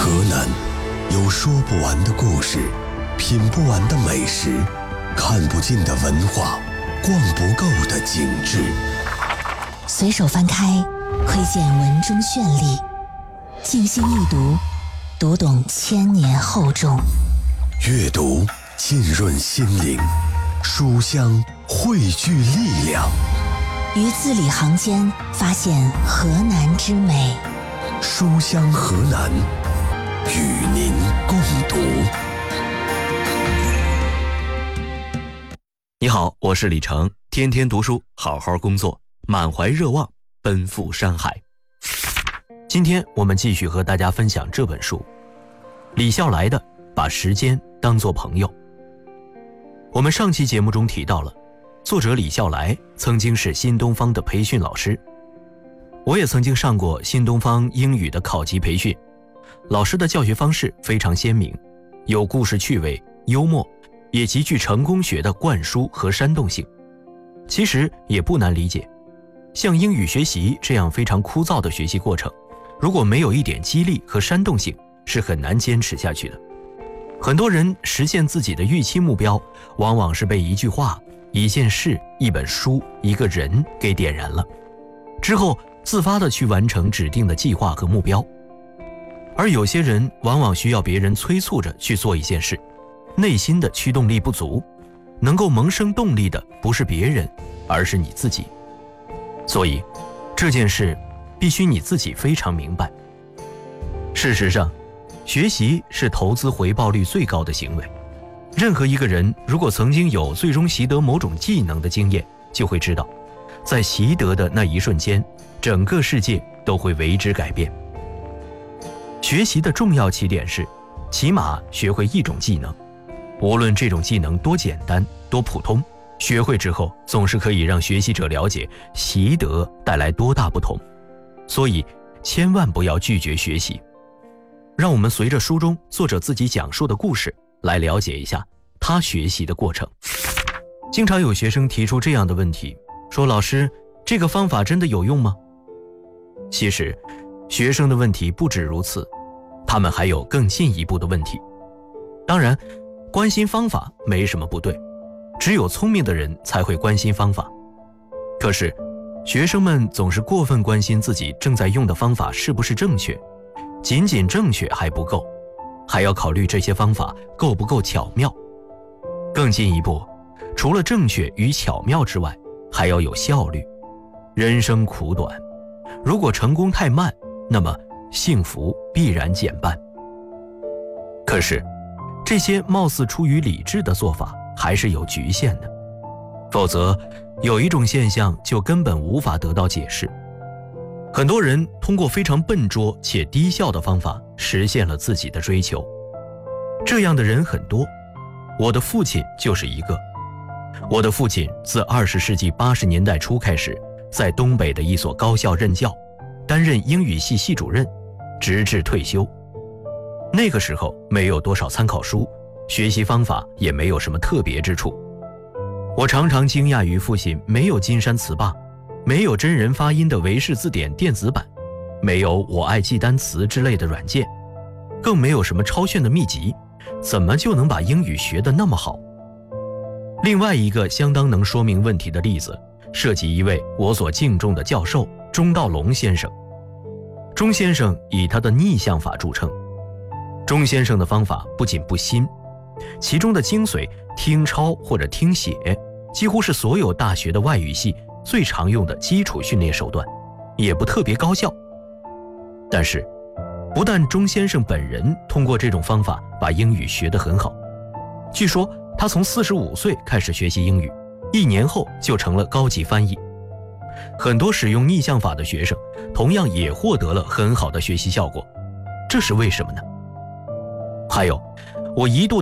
河南有说不完的故事，品不完的美食，看不尽的文化，逛不够的景致。 随手翻开，窥见文中绚丽；静心一读，读懂千年厚重。 阅读浸润心灵，书香汇聚力量。 于字里行间发现河南之美。 书香河南，与您共读。 你好，我是李成，天天读书，好好工作，满怀热望，奔赴山海。今天我们继续和大家分享这本书，李笑来的《把时间当作朋友》。我们上期节目中提到了，作者李笑来曾经是新东方的培训老师，我也曾经上过新东方英语的考级培训，老师的教学方式非常鲜明，有故事趣味、幽默，也极具成功学的灌输和煽动性。其实也不难理解，像英语学习这样非常枯燥的学习过程，如果没有一点激励和煽动性，是很难坚持下去的。很多人实现自己的预期目标，往往是被一句话、一件事、一本书、一个人给点燃了，之后自发地去完成指定的计划和目标。而有些人往往需要别人催促着去做一件事，内心的驱动力不足，能够萌生动力的不是别人，而是你自己。所以这件事必须你自己非常明白。事实上，学习是投资回报率最高的行为。任何一个人如果曾经有最终习得某种技能的经验，就会知道，在习得的那一瞬间，整个世界都会为之改变。学习的重要起点是，起码学会一种技能，无论这种技能多简单、多普通，学会之后总是可以让学习者了解习得带来多大不同。所以千万不要拒绝学习。让我们随着书中作者自己讲述的故事来了解一下他学习的过程。经常有学生提出这样的问题，说老师，这个方法真的有用吗？其实学生的问题不止如此，他们还有更进一步的问题。当然，关心方法没什么不对，只有聪明的人才会关心方法。可是学生们总是过分关心自己正在用的方法是不是正确，仅仅正确还不够，还要考虑这些方法够不够巧妙。更进一步，除了正确与巧妙之外，还要有效率。人生苦短，如果成功太慢，那么幸福必然减半。可是这些貌似出于理智的做法还是有局限的，否则有一种现象就根本无法得到解释。很多人通过非常笨拙且低效的方法实现了自己的追求，这样的人很多，我的父亲就是一个。我的父亲自20世纪80年代初开始，在东北的一所高校任教，担任英语系系主任，直至退休。那个时候没有多少参考书，学习方法也没有什么特别之处。我常常惊讶于父亲没有金山词霸，没有真人发音的维氏字典电子版，没有我爱记单词之类的软件，更没有什么超炫的秘籍，怎么就能把英语学得那么好？另外一个相当能说明问题的例子，涉及一位我所敬重的教授钟道龙先生。钟先生以他的逆向法著称。钟先生的方法不仅不新，其中的精髓，听抄或者听写，几乎是所有大学的外语系最常用的基础训练手段，也不特别高效。但是不但钟先生本人通过这种方法把英语学得很好，据说他从45岁开始学习英语，1年后就成了高级翻译。很多使用逆向法的学生同样也获得了很好的学习效果，这是为什么呢？还有，我一度